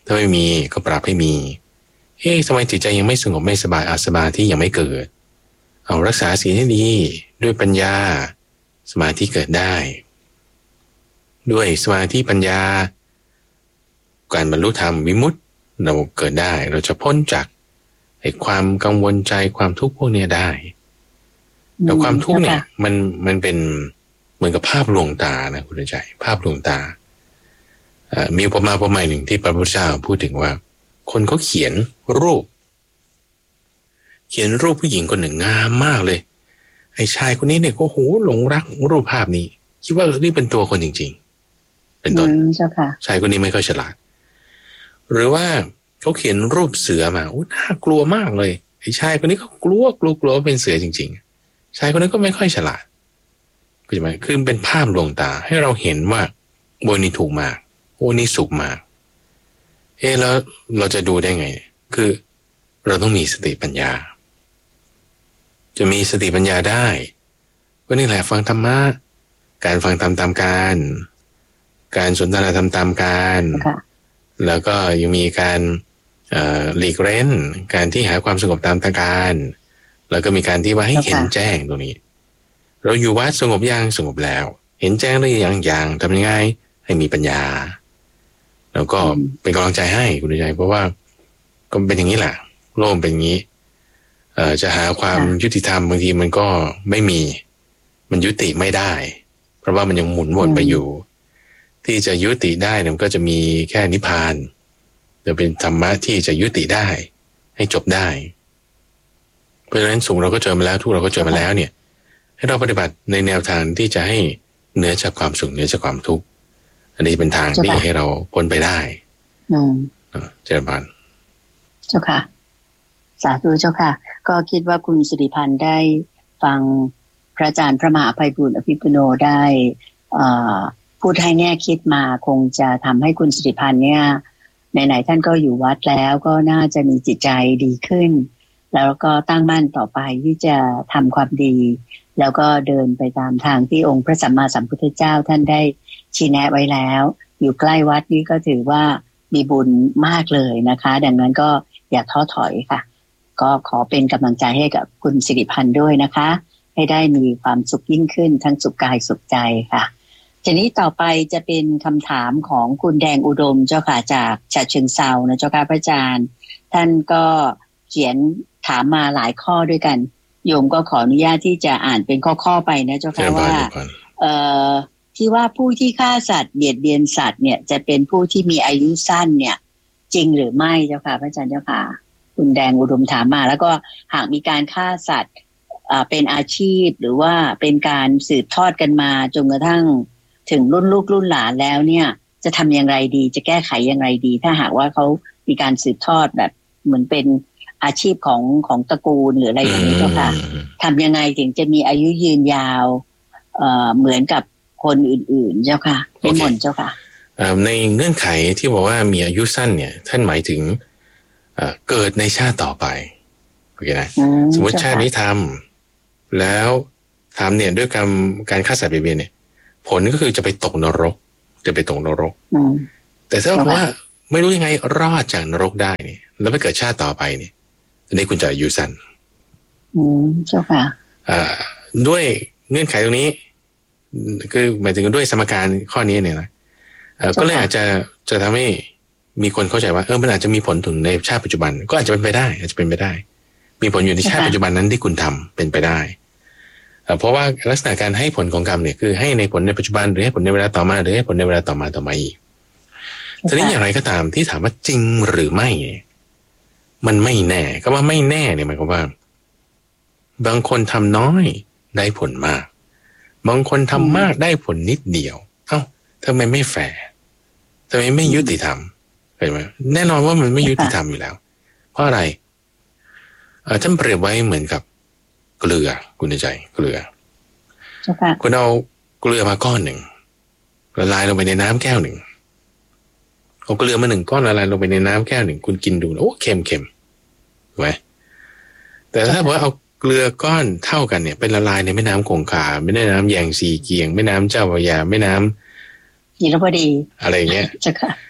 ถ้าไม่มีก็ปรับให้มีเอ๊ะทำไมจิตใจยังไม่สงบไม่สบายอาสมาธิยังไม่เกิดเอารักษาศีลให้ดีด้วยปัญญาสมาธิเกิดได้ด้วยสมาธิปัญญาการบรรลุธรรมวิมุตติเราเกิดได้เราจะพ้นจากไอ้ความกังวลใจความทุกข์พวกนี้ได้แต่ความทุกข์เนี่ยมันมันเป็นเหมือนกับภาพลวงตานะคุณใจภาพลวงตามีอุปมาอุปไมยหนึ่งที่พระพุทธเจ้าพูดถึงว่าคนเขาเขียนรูปเขียนรูปผู้หญิงคนหนึ่งงามมากเลยไอ้ชายคนนี้เนี่ยก็โหหลงรักรูปภาพนี้คิดว่านี่เป็นตัวคนจริงๆเป็นต้นชายคนนี้ไม่ค่อยฉลาดหรือว่าเขาเขียนรูปเสือมาโอ้น่ากลัวมากเลยไอ้ชายคนนี้เขากลัวกลัวกลัวเป็นเสือจริงๆชายคนนั้นก็ไม่ค่อยฉลาดก็จะหมายคือเป็นภาพลวงตาให้เราเห็นว่าโบนี้ถูกมากโอ้นี่สุขมากเอ๊ะแล้วเราจะดูได้ไงคือเราต้องมีสติปัญญาจะมีสติปัญญาได้ก็นี่แหละฟังธรรมะการฟังธรรมตามการการสนทนาธรรมตามการแล้วก็ยังมีการหลีกเล่นการที่หาความสงบตามทางการแล้วก็มีการที่ว่าให้เห็นแจ้งตรงนี้เราอยู่วัดสงบยังสงบแล้วเห็นแจ้งได้อย่างอย่างทำยังไงให้มีปัญญาแล้วก็เป็นกำลังใจให้คุณใจเพราะว่าก็เป็นอย่างนี้แหละโลกเป็นอย่างนี้เอ่อจะหาความยุติธรรมบางทีมันก็ไม่มีมันยุติไม่ได้เพราะว่ามันยังหมุนวนไปอยู่ที่จะยุติได้มันก็จะมีแค่นิพพานจะเป็นธรรมะที่จะยุติได้ให้จบได้เพราะฉะนั้นสุขเราก็เจอมาแล้วทุกข์เราก็เจอมาแล้วเนี่ยให้เราปฏิบัติในแนวทางที่จะให้เหนือจากความสุขเหนือจากความทุกข์อันนี้เป็นทางที่ให้เราพ้นไปได้อืมเจริญพรเจ้าค่ะสาธุเจ้าค่ะก็คิดว่าคุณสิริพันธ์ได้ฟังพระอาจารย์พระมหาไพบูลย์อภิปุโนได้พูดให้แง่คิดมาคงจะทำให้คุณสิริพันธ์เนี่ยไหนๆท่านก็อยู่วัดแล้วก็น่าจะมีจิตใจดีขึ้นแล้วก็ตั้งมั่นต่อไปที่จะทำความดีแล้วก็เดินไปตามทางที่องค์พระสัมมาสัมพุทธเจ้าท่านได้ชี้แนะไว้แล้วอยู่ใกล้วัดนี้ก็ถือว่ามีบุญมากเลยนะคะดังนั้นก็อย่าท้อถอยค่ะก็ขอเป็นกำลังใจให้กับคุณสิริพันธ์ด้วยนะคะให้ได้มีความสุขยิ่งขึ้นทั้งสุขกายสุขใจค่ะทีนี้ต่อไปจะเป็นคำถามของคุณแดงอุดมเจ้าค่ะจากฉะเชิงเทรานะเจ้าค่ะพระอาจารย์ท่านก็เขียนถามมาหลายข้อด้วยกันโยมก็ขออนุญาตที่จะอ่านเป็นข้อๆไปนะเจ้าค่ะว่าเอ่อที่ว่าผู้ที่ฆ่าสัตว์เบียดเบียนสัตว์เนี่ยจะเป็นผู้ที่มีอายุสั้นเนี่ยจริงหรือไม่เจ้าค่ะพระอาจารย์เจ้าค่ะคุณแดงอุดมถามมาแล้วก็หากมีการฆ่าสัตว์เป็นอาชีพหรือว่าเป็นการสืบทอดกันมาจนกระทั่งถึงรุ่นลูกรุ่นหลานแล้วเนี่ยจะทำอย่างไรดีจะแก้ไขอย่างไรดีถ้าหากว่าเขามีการสืบทอดแบบเหมือนเป็นอาชีพของของตระกูลหรืออะไรอย่างนี้เจ้าค่ะทำยังไงถึงจะมีอายุยืนยาวเอ่อเหมือนกับคนอื่นๆเจ้าค่ะเป็นมนเจ้าค่ะในเงื่อนไขที่บอกว่ามีอายุสั้นเนี่ยท่านหมายถึงเกิดในชาติต่อไปโอเคนะสมมติชาตินี้ทำแล้วทำเนี่ยด้วยกรรมการฆ่าสัตว์เบียดเบียนเนี่ยผลก็คือจะไปตกนรกจะไปตกนรกแต่ถ้าบอกว่าไม่รู้ยังไงรอดจากนรกได้เนี่ยแล้วไปเกิดชาติต่อไปเนี่ยอันนี้คุณจะอายุสั้นอืมเจ้าค่ะด้วยเงื่อนไขตรงนี้คือหมายถึงด้วยสมการข้อนี้เนี่ยนะก็เลยอาจจะจะทำให้มีคนเข้าใจว่าเออมันอาจจะมีผลถึงในชาติปัจจุบันก็อาจจะเป็นไปได้อาจจะเป็นไปได้มีผลอยู่ในชาติปัจจุบันนั้นที่คุณทำเป็นไปได้เพราะว่าลักษณะการให้ผลของกรรมเนี่ยคือให้ในผลในปัจจุบันหรือให้ผลในเวลาต่อมาหรือให้ผลในเวลาต่อมาต่อมาอีกทีนี้อย่างไรก็ตามที่ถามว่าจริงหรือไม่มันไม่แน่ก็ว่าไม่แน่เนี่ยหมายความว่าบางคนทำน้อยได้ผลมากบางคนทำมากได้ผลนิดเดียวเอ้าทำไมไม่แฟร์ทำไมไม่ยุติธรรมเห็นไหมแน่นอนว่ามันไม่ยุติธรรมอยู่แล้วเพราะอะไรเอ่อท่านเปรียบไว้เหมือนกับเกลือคุณใจเกลือคุณเอาเกลือมาก้อนหนึ่งละลายลงไปในน้ำแก้วหนึ่งเอาเกลือมาหนึ่งก้อนละลายลงไปในน้ำแก้วหนึ่งคุณกินดูโอ้เค็มเค็มถูกไหมแต่ถ้าบอกว่าเอาเกลือก้อนเท่ากันเนี่ยเป็นละลายในแม่น้ำคงคาไม่ได้น้ำแยงซีเกียงแม่น้ำเจ้าพระยาแม่น้ำยีรบดีอะไรเงี้ย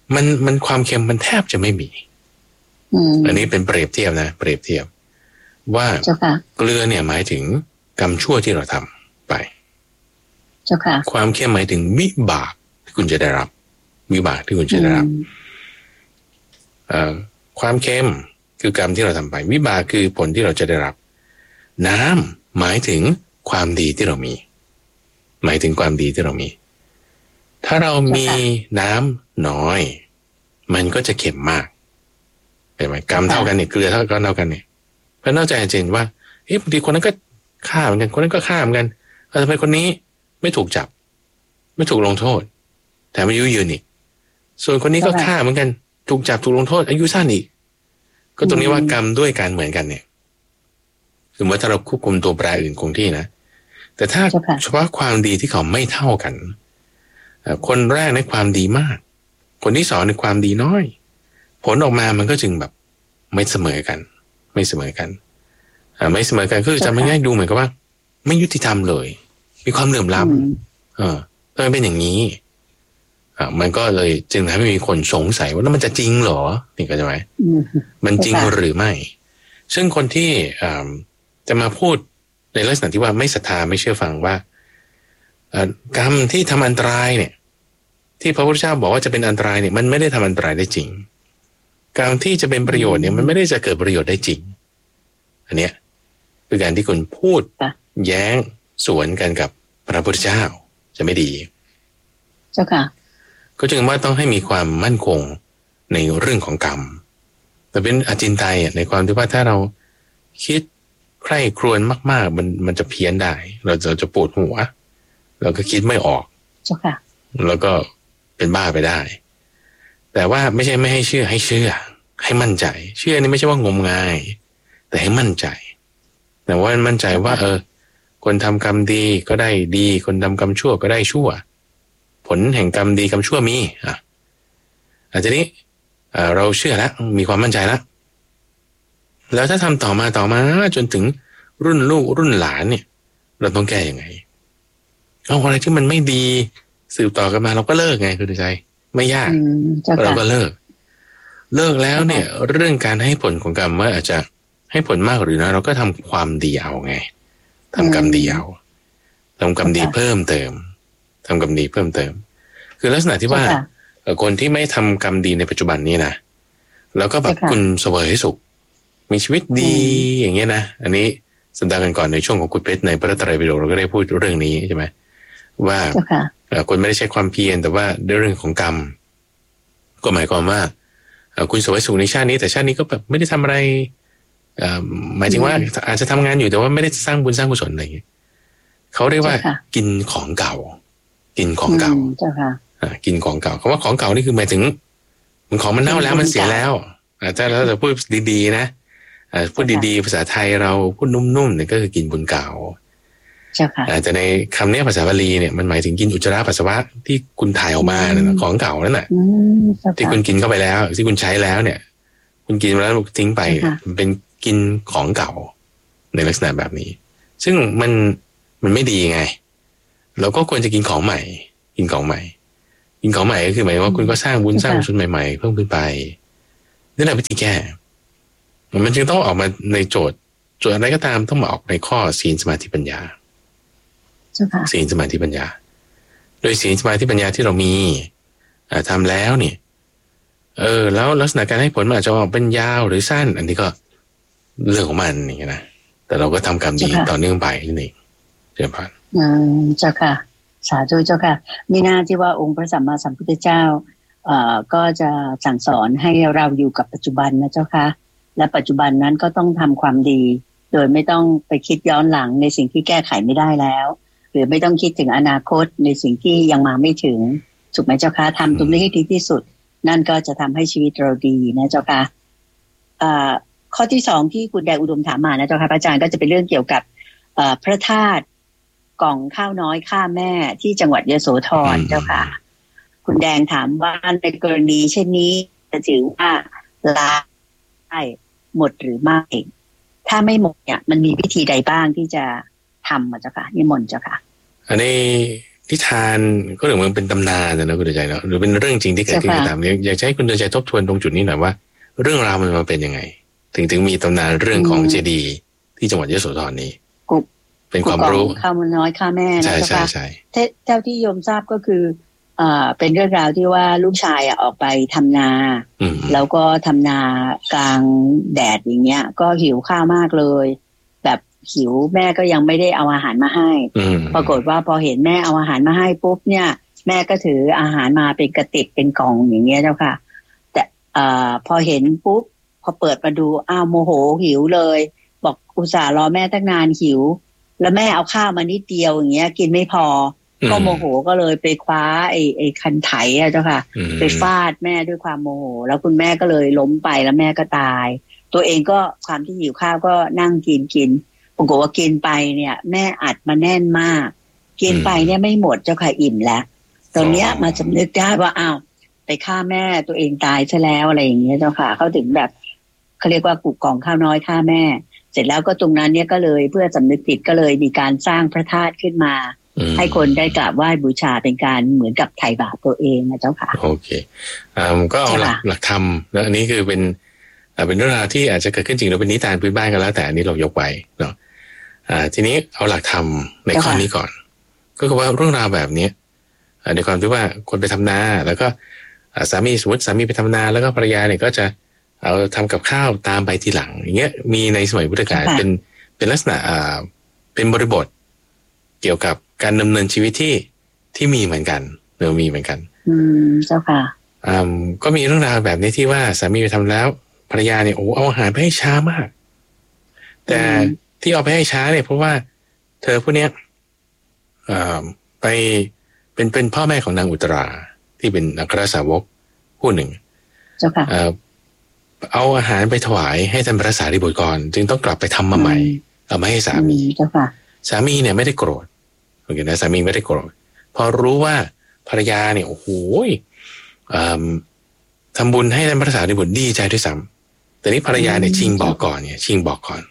มันมันความเค็มมันแทบจะไม่มีอันนี้เป็นเปรียบเทียบนะเปรียบเทียบว่าเกลือเนี่ยหมายถึงกรรมชั่วที่เราทำไปความเค็มหมายถึงวิบากที่คุณจะได้รับวิบากที่คุณจะได้รับความเค็มคือกรรมที่เราทำไปวิบากคือผลที่เราจะได้รับน้ำหมายถึงความดีที่เรามีหมายถึงความดีที่เรามีถ้าเรามีน้ำน้อยมันก็จะเค็มมากเห็นไหมกรรมเท่ากันเนี่ยเกลือเท่ากันเท่ากันเนี่ยเพราะนอกจากจะเห็นว่าเอ๊ะบางทีคนนั้นก็ฆ่าเหมือนกันคนนั้นก็ฆ่าเหมือนกันทำไมคนนี้ไม่ถูกจับไม่ถูกลงโทษแต่ไม่อายุยืนอีกส่วนคนนี้ก็ฆ่าเหมือนกันถูกจับถูกลงโทษอายุสั้นอีกก็ตรงนี้ว่ากรรมด้วยการเหมือนกันเนี่ยสมมติถ้าเราควบคุมตัวแปรอื่นคงที่นะแต่ถ้าเฉพาะความดีที่เขาไม่เท่ากันคนแรกในความดีมากคนที่สองในความดีน้อยผลออกมามันก็จึงแบบไม่เสมอกันไม่เสมอกันไม่เสมอกันคือจะไม่ง่ายดูเหมือนกับว่าไม่ยุติธรรมเลยมีความเหลื่อมล้ำเออถ้ามันเป็นอย่างนี้อ่ามันก็เลยจึงทำให้มีคนสงสัยว่าแล้วมันจะจริงเหรอนี่ก็ใช่ไหมมันจริงหรือไม่ซึ่งคนที่อ่าจะมาพูดในลักษณะที่ว่าไม่ศรัทธาไม่เชื่อฟังว่ากรรมที่ทำอันตรายเนี่ยที่พระพุทธเจ้าบอกว่าจะเป็นอันตรายเนี่ยมันไม่ได้ทำอันตรายได้จริงกรรมที่จะเป็นประโยชน์เนี่ยมันไม่ได้จะเกิดประโยชน์ได้จริงอันเนี้ยคือการที่คุณพูดแย้งสวนกันกับพระพุทธเจ้าจะไม่ดีเจ้าค่ะก็จึงว่าต้องให้มีความมั่นคงในเรื่องของกรรมแต่เป็นอจินไตยในความที่ว่าถ้าเราคิดใคร่ครวญมากๆมันมันจะเพี้ยนได้เราจะจะปวดหัวเราก็คิดไม่ออกเจ้าค่ะแล้วก็เป็นบ้าไปได้แต่ว่าไม่ใช่ไม่ให้เชื่อให้เชื่อให้มั่นใจเชื่อนี่ไม่ใช่ว่างมงายแต่ให้มั่นใจแต่ว่ามั่นใจว่าเออคนทำกรรมดีก็ได้ดีคนทำกรรมชั่วก็ได้ชั่วผลแห่งกรรมดีกรรมชั่วมีอ่ะอาจจะนี้เราเชื่อแล้วมีความมั่นใจแล้วแล้วถ้าทำต่อมาต่อมาจนถึงรุ่นลูกรุ่นหลานเนี่ยเราต้องแก้ยังไงเอาอะไรที่มันไม่ดีสืบต่อกันมาเราก็เลิกไงคุณใจไม่ยากเราก็เลิกเลิกแล้วเนี่ยเรื่องการให้ผลของกรรมว่าอาจจะให้ผลมากหรือน้อยเราก็ทำความดีเอาไงทำกรรมดีเอาทำกรรมดีเพิ่มเติมทำกรรมดีเพิ่มเติมคือลักษณะที่ว่าคนที่ไม่ทำกรรมดีในปัจจุบันนี้นะแล้วก็แบบคุณเสวยสุขมีชีวิตดีอย่างเงี้ยนะอันนี้สัปดาห์กันก่อนในช่วงของคุณเพชรในพระไตรปิฎกเราก็ได้พูดเรื่องนี้ใช่ไหมว่าคนไม่ได้ใช้ความเพียรแต่ว่าด้วยเรื่องของกรรมก็หมายความว่าคุณเสวยสุขในชาตินี้แต่ชาตินี้ก็แบบไม่ได้ทำอะไรหมายถึงว่าอาจจะทำงานอยู่แต่ว่าไม่ได้สร้างบุญสร้างกุศลอะไรอย่างเงี้ยเขาเรียกว่ากินของเก่ากินของเก่ากินของเก่าคำว่าของเก่านี่คือหมายถึงมันของมันเน่าแล้วมันเสียแล้วอาจจะเราจะพูดดีๆนะพูดดีๆภาษาไทยเราพูดนุ่มๆเนี่ยก็คือกินบุญเก่าอาจจะในคำนี้ภาษาบาลีเนี่ยมันหมายถึงกินอุจจาระปัสสาวะที่คุณถ่ายออกมาเนี่ยของเก่านั่นแหละที่คุณกินเข้าไปแล้วที่คุณใช้แล้วเนี่ยคุณกินแล้วทิ้งไปมันเป็นกินของเก่าในลักษณะแบบนี้ซึ่งมันมันไม่ดีไงเราก็ควรจะกินของใหม่กินของใหม่กินของใหม่ก็คือหมายว่าคุณก็สร้างบุญสร้างชุนใหม่ๆเพิ่มขึ้นไปนี่แหละวิธีแก้มันจึงต้องออกมาในโจทย์โจทย์อะไรก็ตามต้องมาออกในข้อศีลสมาธิปัญญาศีลสมาธิปัญญาโดยศีลสมาธิปัญญาที่เรามีทำแล้วเนี่ยเออแล้วลักษณะการให้ผลมันอาจจะออกเป็นยาวหรือสั้นอันนี้ก็เรื่องของมันอย่างเงี้ยนะแต่เราก็ทำกรรมดีต่อเนื่องไปนั่นเองเจ้าค่ะอืมเจ้าค่ะสาธุเจ้าค่ะมีหน้าที่ว่าองค์พระสัมมาสัมพุทธเจ้าเอ่อก็จะสั่งสอนให้เราอยู่กับปัจจุบันนะเจ้าค่ะและปัจจุบันนั้นก็ต้องทำความดีโดยไม่ต้องไปคิดย้อนหลังในสิ่งที่แก้ไขไม่ได้แล้วหรือไม่ต้องคิดถึงอนาคตในสิ่งที่ยังมาไม่ถึงถูกไหมเจ้าค่ะทำตรงนี้ให้ดีที่สุดนั่นก็จะทำให้ชีวิตเราดีนะเจ้าค่ะอ่าข้อที่สองที่คุณแดงอุดมถามมานะเจ้าค่ะพระอาจารย์ก็จะเป็นเรื่องเกี่ยวกับพระธาตุกล่องข้าวน้อยข้าแม่ที่จังหวัดยโสธรเจ้าค่ะคุณแดงถามว่าในกรณีเช่นนี้จะถือว่าลาได้หมดหรือไม่ถ้าไม่หมดเนี่ยมันมีวิธีใดบ้างที่จะทำมาเจ้าค่ะนิมนต์เจ้าค่ะอันนี้นิทานก็เหมือนเป็นตำนานนะคุณเดือนใจเนาะหรือเป็นเรื่องจริงที่เกิดขึ้นก็ตามเนี่ยอยากให้คุณเดือนใจทบทวนตรงจุดนี้หน่อยว่าเรื่องราวมันมาเป็นยังไงถึงถึงมีตำนานเรื่องของเจดีย์ที่จังหวัดยโสธรนี้เป็นความรู้ข้าวมันน้อยข้าแม่นะใช่ใช่ใช่เจ้าที่โยมทราบก็คืออ่าเป็นเรื่องราวที่ว่าลูกชายอ่ะออกไปทำนาแล้วก็ทำนากลางแดดอย่างเงี้ยก็หิวข้าวมากเลยแบบหิวแม่ก็ยังไม่ได้เอาอาหารมาให้ปรากฏว่าพอเห็นแม่เอาอาหารมาให้ปุ๊บเนี่ยแม่ก็ถืออาหารมาเป็นกระติกเป็นกล่องอย่างเงี้ยเจ้าค่ะแต่อ่าพอเห็นปุ๊บพอเปิดมาดูอ้าวโมโหหิวเลยบอกอุตส่าห์รอแม่ตั้งนานหิวแล้วแม่เอาข้าวมานิดเดียวอย่างเงี้ยกินไม่พอก็โมโหก็เลยไปคว้าไอ้ไอ้คันไถอะเจ้าค่ะไปฟาดแม่ด้วยความโมโหแล้วคุณแม่ก็เลยล้มไปแล้วแม่ก็ตายตัวเองก็ความที่หิวข้าวก็นั่งกินกินปรากฏว่ากินไปเนี่ยแม่อัดมาแน่นมากกินไปเนี่ยไม่หมดเจ้าค่ะอิ่มแล้วตอนเนี้ยมาสำนึกได้ว่าอ้าวไปฆ่าแม่ตัวเองตายซะแล้วอะไรอย่างเงี้ยเจ้าค่ะเขาถึงแบบเขาเรียกว่ากุกกองข้าวน้อยฆ่าแม่เสร็จแล้วก็ตรงนั้นเนี่ยก็เลยเพื่อสำนึกผิดก็เลยมีการสร้างพระธาตุขึ้นมาให้คนได้กราบไหว้บูชาเป็นการเหมือนกับไถ่บาปตัวเองนะเจ้าค่ะโอเคอ่าก็เอาหลักหลักธรรมแล้วอันนี้คือเป็นอ่าเป็นเรื่องราวที่อาจจะเกิดขึ้นจริงหรือเป็นนิทานพื้นบ้านกันแล้วแต่อันนี้เรายกไว้เนาะอ่าทีนี้เอาหลักธรรมในข้อนี้ก่อนก็คือว่าเรื่องราวแบบนี้ในความที่ว่าคนไปทำนาแล้วก็สามีสมมติสามีไปทำนาแล้วก็ภรรยาเนี่ยก็จะเอาทำกับข้าวตามไปทีหลังอย่างเงี้ยมีในสมัยพุทธกาลเป็นเป็นลักษณะอ่าเป็นบริบทเกี่ยวกับการดำเนินชีวิตที่ที่มีเหมือนกันเรือมีเหมือนกันอืมเจ้าค่ะอ่าก็มีเรื่องราวแบบนี้ที่ว่าสามีไปทำแล้วภรรยาเนี่ยโอ้เอาอาหารไปให้ช้ามากแต่ที่เอาไปให้ช้าเนี่ยเพราะว่าเธอผู้เนี้ยอ่าไปเป็นเป็นพ่อแม่ของนางอุตราที่เป็นอัครสาวกผู้หนึ่งเจ้าค่ะเอาอาหารไปถวายให้ท่านพระสารีบุตรก่อนจึงต้องกลับไปทำมาใหม่เอามาให้สามีสามีเนี่ยไม่ได้โกรธโอเคนะสามีไม่ได้โกรธพอรู้ว่าภรรยาเนี่ยโอ้โหทำบุญให้ท่านพระสารีบุตรดีใจด้วยซ้ำแต่นี้ภรรยาเนี่ยชิงบอกก่อนเนี่ยชิงบอกก่อน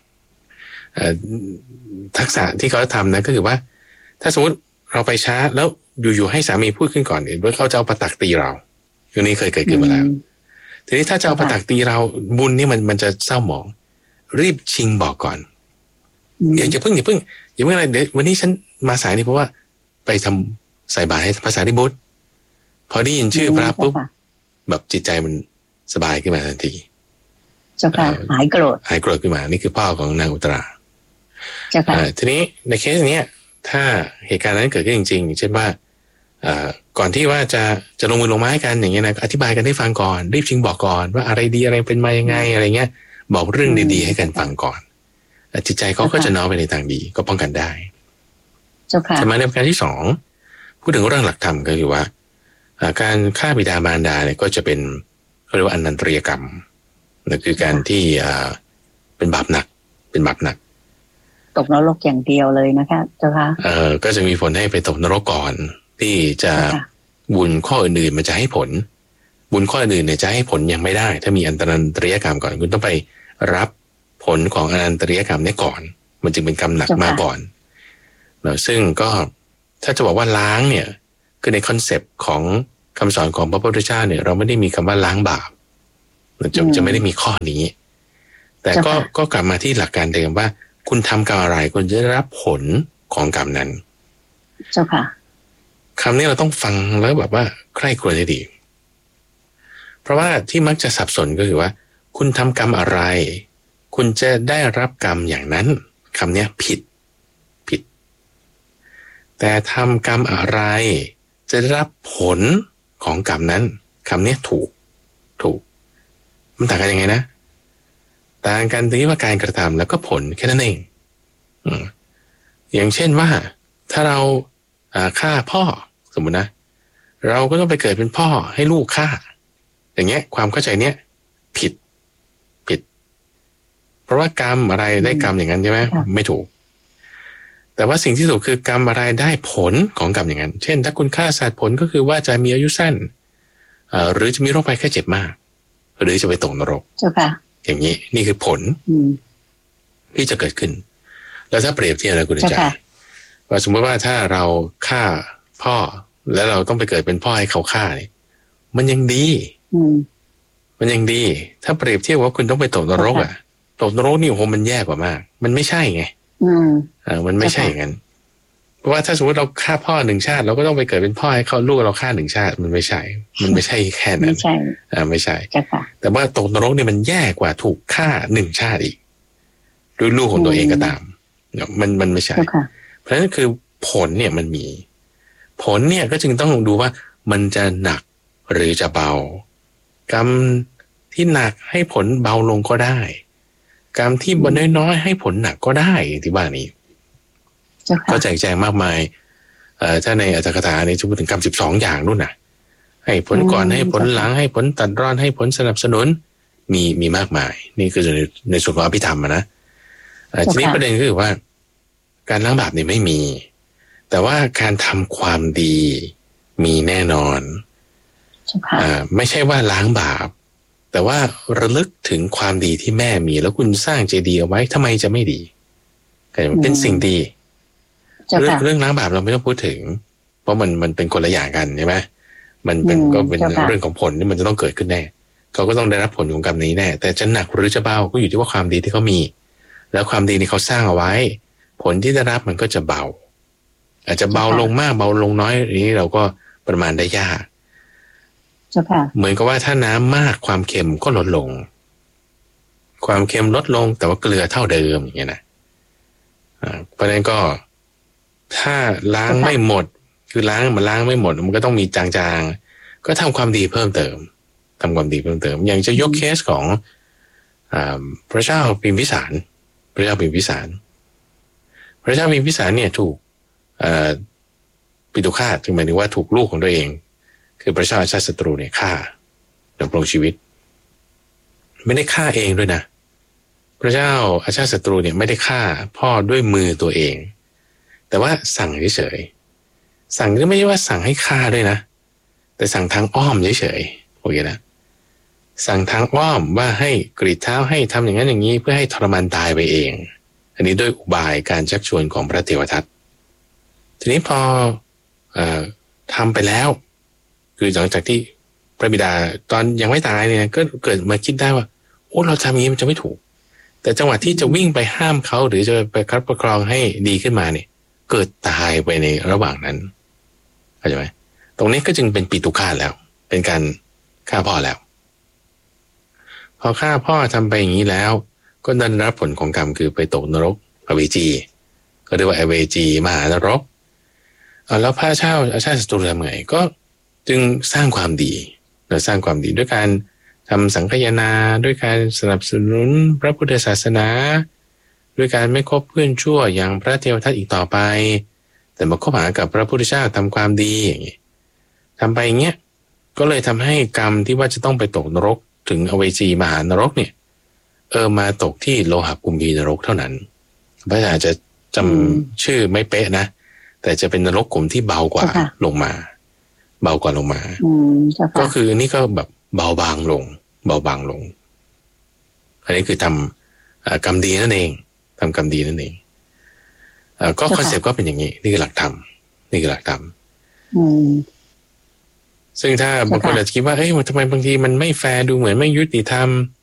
ทักษะที่เขาทำนะก็คือว่าถ้าสมมติเราไปช้าแล้วอยู่ๆให้สามีพูดขึ้นก่อนเนี่ยว่าเขาจะเอาประตักตีเราอย่างนี้เคยเกิดขึ้นมาแล้วทีนี้ถ้าจะเอาประตักตีเราบุญนี่มันมันจะเศร้าหมองรีบชิงบอกก่อนอย่าอย่าเพิ่งอย่าเพิ่งอย่าเพิ่งอะไรเดี๋ยววันนี้ฉันมาสายนี่เพราะว่าไปทำใส่บาตรให้พระสารีบุตรพอได้ยินชื่อพระปุ๊บแบบจิตใจมันสบายขึ้นมาทันทีเจ้าค่ะหายโกรธหายโกรธขึ้นมานี่คือพ่อของนางอุตราเจ้าค่ะทีนี้ในเคสนี้ถ้าเหตุการณ์นั้นเกิดขึ้นจริงๆเช่นว่าก่อนที่ว่าจะจะลงมือลงไม้กันอย่างเงี้ยนะอธิบายกันให้ฟังก่อนรีบชิงบอกก่อนว่าอะไรดีอะไรเป็นมายังไงอะไรเงี้ยบอกเรื่องดีๆให้กันฟังก่อนจิตใจเขาก็จะน้อมไปในทางดีก็ป้องกันได้เจ้าค่ะแต่มาในประการที่สองพูดถึงเรื่องหลักธรรมก็คือว่าการฆ่าบิดามารดาเนี่ยก็จะเป็นเขาเรียกว่าอนันตริยกรรมนั่นคือการที่เป็นบาปหนักเป็นบาปหนักตกนรกอย่างเดียวเลยนะคะเจ้าค่ะเออก็จะมีผลให้ไปตกนรกก่อนที่จะบุญข้ออื่นๆมันจะให้ผลบุญข้ออื่นเนี่ยจะให้ผลยังไม่ได้ถ้ามีอนันตริยกรรมก่อนคุณต้องไปรับผลของอนันตริยกรรมนี้ก่อนมันจึงเป็นกรรมหนักมาก่อนเนาะซึ่งก็ถ้าจะบอกว่าล้างเนี่ยคือในคอนเซปต์ของคำสอนของพระพุทธเจ้าเนี่ยเราไม่ได้มีคำว่าล้างบาปมันจะจะไม่ได้มีข้อนี้แต่ก็ก็กลับมาที่หลักการเดิมว่าคุณทำกรรมอะไรคุณจะได้รับผลของกรรมนั้นเจ้าค่ะคำนี้เราต้องฟังแล้วแบบว่าใคร่ครวญให้ดีเพราะว่าที่มักจะสับสนก็คือว่าคุณทำกรรมอะไรคุณจะได้รับกรรมอย่างนั้นคำนี้ผิดผิดแต่ทำกรรมอะไรจะได้รับผลของกรรมนั้นคำนี้ถูกถูกมันต่างกันยังไงนะต่างกันตรงที่ว่าการกระทำแล้วก็ผลแค่นั้นเองอืมอย่างเช่นว่าถ้าเราฆ่าพ่อสมมุตินะเราก็ต้องไปเกิดเป็นพ่อให้ลูกฆ่าอย่างเงี้ยความเข้าใจเนี้ยผิดผิดเพราะว่ากรรมอะไรได้กรรมอย่างนั้นใช่ไหมไม่ถูกแต่ว่าสิ่งที่ถูกคือกรรมอะไรได้ผลของกรรมอย่างนั้นเช่นถ้าคุณฆ่าสัตว์ผลก็คือว่าจะมีอายุสั้นหรือจะมีโรคภัยแค่เจ็บมากหรือจะไปตกนรกอย่างนี้นี่คือผลที่จะเกิดขึ้นแล้วถ้าเปรียบเทียบแล้วคุณใจว่าสมมติว่าถ้าเราฆ่าพ่อแล้วเราต้องไปเกิดเป็นพ่อให้เขาฆ่าเนี่ยมันยังดีมันยังดีถ้าเปรียบเทียบว่าคุณต้องไปตกนรกอ่ะตกนรกนี่โอ้โหมันแย่กว่ามากมันไม่ใช่ไงอ่ามันไม่ใช่อย่างนั้นเพราะว่าถ้าสมมติเราฆ่าพ่อหนึ่งชาติเราก็ต้องไปเกิดเป็นพ่อให้เขาลูกเราฆ่าหนึ่งชาติมันไม่ใช่มันไม่ใช่แค่นั้นอ่าไม่ใช่แต่ว่าตกนรกเนี่ยมันแย่กว่าถูกฆ่าหนึ่งชาติอีกด้วยลูกของตัวเองก็ตามมันมันไม่ใช่เพราะฉะนั้นคือผลเนี่ยมันมีผลเนี่ยก็จึงต้องดูว่ามันจะหนักหรือจะเบากรรมที่หนักให้ผลเบาลงก็ได้กรรมที่บนน้อยๆให้ผลหนักก็ได้ที่บ้านนี้ก็แจกแจงมากมายเอ่อถ้าในอัตถกถาในจะพูดถึงกรรมสิบสองอย่างนู่นน่ะให้ผลก่อนให้ผลหลังให้ผลตัดรอนให้ผลสนับสนุนมีมีมากมายนี่คือในในส่วนของอภิธรรมนะทีนี้ประเด็นก็คือว่าการล้างบาปเนี่ยไม่มีแต่ว่าการทำความดีมีแน่นอนอ่าไม่ใช่ว่าล้างบาปแต่ว่าระลึกถึงความดีที่แม่มีแล้วคุณสร้างเจดีย์เอาไว้ทำไมจะไม่ดีเป็นสิ่งดีเรื่องเรื่องล้างบาปเราไม่ต้องพูดถึงเพราะมันมันเป็นคนละอย่างกันใช่ไหมมันเป็นก็เป็นเรื่องของผลที่มันจะต้องเกิดขึ้นแน่เขาก็ต้องได้รับผลของกรรมนี้แน่แต่จะหนักหรือจะเบาก็อยู่ที่ว่าความดีที่เขามีแล้วความดีที่เขาสร้างเอาไว้ผลที่ได้รับมันก็จะเบาอาจจะเบาลงมากเบาลงน้อยนี้เราก็ประมาณได้ยากเหมือนกับว่าถ้าน้ำมากความเค็มก็ลดลงความเค็มลดลงแต่ว่าเกลือเท่าเดิมอย่างเงี้ยนะอ่าเพราะฉะนั้นก็ถ้าล้างไม่หมดคือล้างมันล้างไม่หมดมันก็ต้องมีจางๆก็ทำความดีเพิ่มเติมทำความดีเพิ่มเติมอย่างจะยกเคสของอ่าพระเจ้าพิมพิสารพระเจ้าพิมพิสารพระเจ้าพิมพิสารเนี่ยถูกปิตุฆาตถึงหมายถึงว่าถูกลูกของตัวเองคือพระเจ้าอาชาติศัตรูเนี่ยฆ่าดำรงชีวิตไม่ได้ฆ่าเองด้วยนะพระเจ้าอาชาติศัตรูเนี่ยไม่ได้ฆ่าพ่อด้วยมือตัวเองแต่ว่าสั่งเฉยๆสั่งก็ไม่ใช่ว่าสั่งให้ฆ่าด้วยนะแต่สั่งทางอ้อมเฉยๆโอเคนะสั่งทางอ้อมว่าให้กรีดเท้าให้ทำอย่างนั้นอย่างนี้เพื่อให้ทรมานตายไปเองอันนี้ด้วยอุบายการชักชวนของพระเทวทัตทีนี้พอเอ่อทำไปแล้วคือหลังจากที่พระบิดาตอนยังไม่ตายเนี่ยก็เกิดมาคิดได้ว่าโอ้เราทำอย่างนี้มันจะไม่ถูกแต่จังหวะที่จะวิ่งไปห้ามเขาหรือจะไปคัดประคองให้ดีขึ้นมาเนี่ยเกิดตายไปในระหว่างนั้นเข้าใจไหมตรงนี้ก็จึงเป็นปิตุฆาตแล้วเป็นการฆ่าพ่อแล้วพอฆ่าพ่อทำไปอย่างนี้แล้วก็ได้รับผลของกรรมคือไปตกนรกอเวจีก็เรียกว่าอเวจีมหานรกแล้วพระเจ้าอาชาติศัตรูทำไงก็จึงสร้างความดีเราสร้างความดีด้วยการทำสังฆยนาด้วยการสนับสนุนพระพุทธศาสนาด้วยการไม่คบเพื่อนชั่วอย่างพระเทวทัตอีกต่อไปแต่มาคบหากับพระพุทธเจ้าทำความดีอย่างนี้ทำไปอย่างเงี้ยก็เลยทำให้กรรมที่ว่าจะต้องไปตกนรกถึงอเวจีมหานรกเนี่ยเออมาตกที่โลหะกุมพีนรกเท่านั้นพระอาจารย์จะจำชื่อไม่เป๊ะนะแต่จะเป็นนรกกลุ่มที่เบากว่าลงมาเบากว่าลงมาก็คือนี่ก็แบบเบาบางลงเบาบางลงอันนี้คือทำกรรมดีนั่นเองทำกรรมดีนั่นเองก็คอนเซ็ปต์ก็เป็นอย่างนี้นี่คือหลักธรรมนี่คือหลักธรรมซึ่งถ้าบางคนอาจจะคิดว่าเอ้ยทำไมบางทีมันไม่แฟร์ดูเหมือนไม่ยุติธรรม